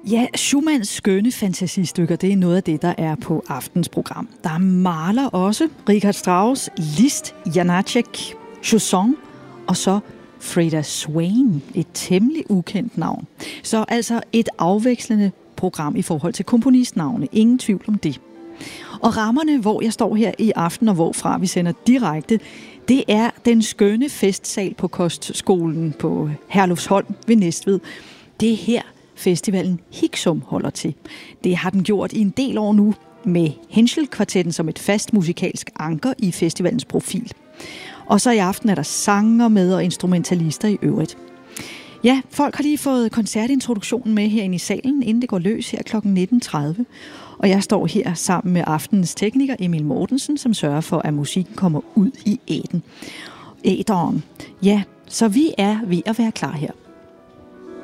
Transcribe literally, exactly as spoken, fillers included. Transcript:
Ja, Schumanns skønne fantasistykker, det er noget af det, der er på aftens program. Der er Mahler også, Richard Strauss, Liszt, Janáček, Chausson og så Freda Swain, et temmelig ukendt navn. Så altså et afvekslende program i forhold til komponistnavne, ingen tvivl om det. Og rammerne, hvor jeg står her i aften og hvorfra vi sender direkte, det er den skønne festsal på Kostskolen på Herlufsholm ved Næstved. Det er her festivalen Hiksum holder til. Det har den gjort i en del år nu, med Henschel-kvartetten som et fast musikalsk anker i festivalens profil. Og så i aften er der sanger med og instrumentalister i øvrigt. Ja, folk har lige fået koncertintroduktionen med herinde i salen, inden det går løs her klokken nitten tredive. Og jeg står her sammen med aftenens tekniker Emil Mortensen, som sørger for, at musikken kommer ud i æten. Æteren. Ja, så vi er ved at være klar her.